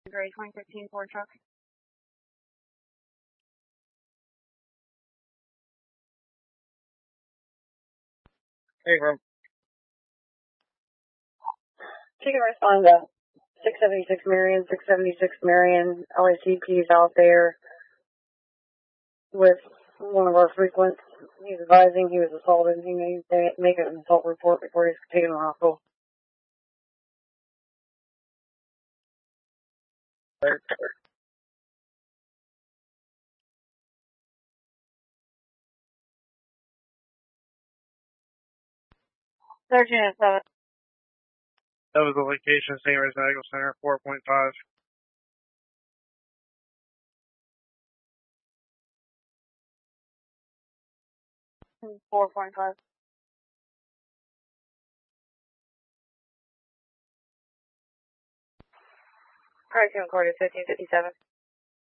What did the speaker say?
Gray 2015 Ford truck. Hey, bro. Chicken respond to 676 Marion, 676 Marion. LACP is out there with one of our frequents. He's advising he was assaulted. He needs to make an assault report before he's taken to the hospital. Surgeon at 7. That was the location, St. Rose Medical Center, 4.5. 4.5. Price recorded 1557.